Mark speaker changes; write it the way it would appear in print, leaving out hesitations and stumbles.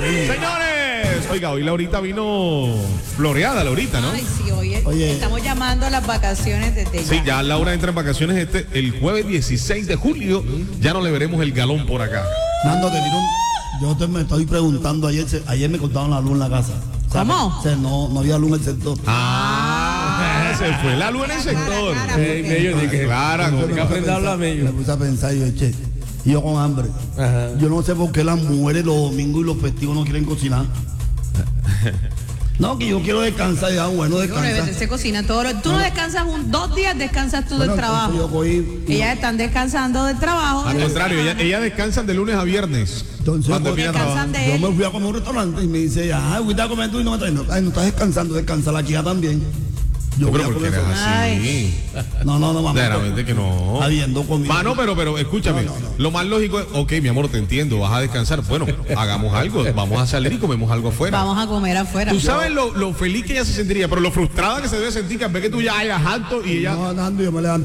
Speaker 1: Señores, oiga, hoy Laurita vino floreada, Laurita, ¿no?
Speaker 2: Ay, sí, oye, estamos llamando a las vacaciones desde ya.
Speaker 1: Sí, ya Laura entra en vacaciones el jueves 16 de julio. Ya no le veremos el galón por acá.
Speaker 3: Nando, me estoy preguntando, ayer me cortaron la luz en la casa.
Speaker 2: ¿Cómo?
Speaker 3: O sea, no había luz en el sector.
Speaker 1: Se fue la luz en el sector.
Speaker 3: Claro,
Speaker 1: que aprender a hablar
Speaker 3: me puse a pensar y yo con hambre. Ajá. Yo no sé por qué las mujeres los domingos y los festivos no quieren cocinar. No, que yo quiero descansar. Ya, bueno, descansar.
Speaker 2: Se cocina todo. Tú no descansas 2 días, descansas tú del trabajo. Ellas están descansando del trabajo.
Speaker 1: Al contrario, ellas descansan de lunes a viernes.
Speaker 3: Entonces, yo me fui a comer a un restaurante y me dice, fuiste a comer tú y no me traes. No estás descansando, descansa la chica también.
Speaker 1: Yo creo que eres así.
Speaker 3: No, mamá.
Speaker 1: Claramente que no.
Speaker 3: Habiendo comido.
Speaker 1: Mano, pero escúchame. No. Lo más lógico es, ok, mi amor, te entiendo, vas a descansar. Bueno, hagamos algo. Vamos a salir y comemos algo afuera.
Speaker 2: Vamos a comer afuera.
Speaker 1: Tú sabes lo feliz que ella se sentiría, pero lo frustrada que se debe sentir que al ver que tú ya hayas alto y ella.
Speaker 3: No, Nando, yo me levanté